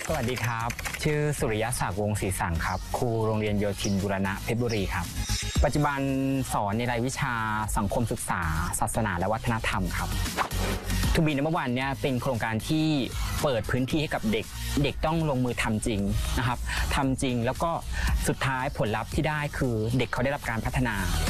สวัสดีครับชื่อสุริยะศักดิ์วงศ์ศรีสังครับครูโรงเรียนโยธินบูรณะเพชรบุรีครับปัจจุบันสอนในรายวิชาสังคมศึกษาศาสนาและวัฒนธรรมครับทูบีนัมเบอร์วันเนี่ยเป็นโครงการที่เปิดพื้นที่ให้กับเด็กต้องลงมือทำจริงนะครับทำจริงแล้วก็สุดท้ายผลลัพธ์ที่ได้คือเด็กเขาได้รับการพัฒนา